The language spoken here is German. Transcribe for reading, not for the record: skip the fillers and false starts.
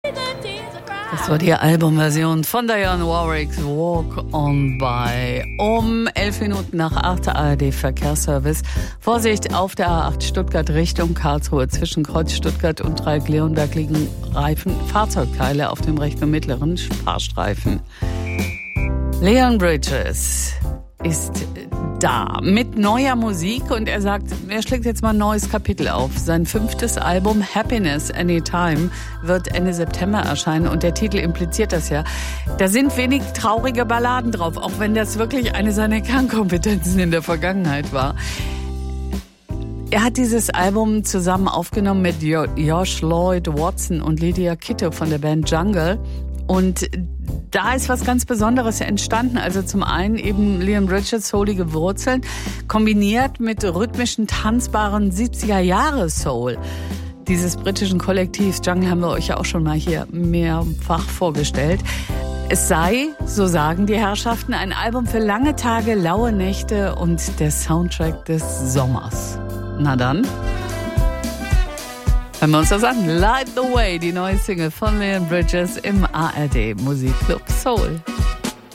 Das war die Albumversion von Dionne Warwicks Walk on By. Um 11 Minuten nach 8 ARD Verkehrsservice. Vorsicht auf der A8 Stuttgart Richtung Karlsruhe. Zwischen Kreuz Stuttgart und Dreieck-Leonberg liegen Fahrzeugteile auf dem rechten und mittleren Fahrstreifen. Leon Bridges ist da mit neuer Musik und er sagt, er schlägt jetzt mal ein neues Kapitel auf. Sein 5. Album Happiness Anytime wird Ende September erscheinen und der Titel impliziert das ja. Da sind wenig traurige Balladen drauf, auch wenn das wirklich eine seiner Kernkompetenzen in der Vergangenheit war. Er hat dieses Album zusammen aufgenommen mit Josh Lloyd Watson und Lydia Kitto von der Band Jungle. Und da ist was ganz Besonderes entstanden. Also zum einen eben Leon Bridges soulige Wurzeln, kombiniert mit rhythmischen, tanzbaren 70er-Jahre-Soul. Dieses britischen Kollektivs Jungle haben wir euch ja auch schon mal hier mehrfach vorgestellt. Es sei, so sagen die Herrschaften, ein Album für lange Tage, laue Nächte und der Soundtrack des Sommers. Na dann, hören wir uns das an. Light the Way, die neue Single von Leon Bridges im ARD Musikclub Soul.